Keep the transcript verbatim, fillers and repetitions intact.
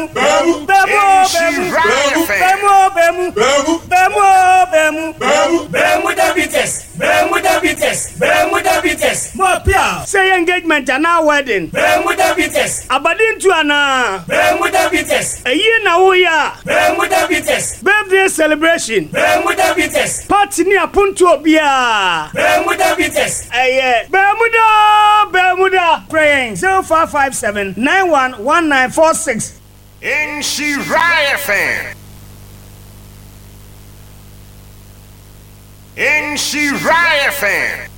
Bemu, Bemu, Bemu, Bemu, Bemu, Bemu, Bemu Davites, Bemu Davites, Bemu Davites. More pia. Say engagement and now wedding. Bemu Davites, Abadin to ana. Bemu Davites, A year na uya. Bemu Davites, Birthday celebration. Bemu Davites, Party ni apuntu obia. Bemu Davites. Aye, Bermuda, Bermuda. Praying zero five five seven nine one one nine four six. In Shiraya fan. In Shiraya fan.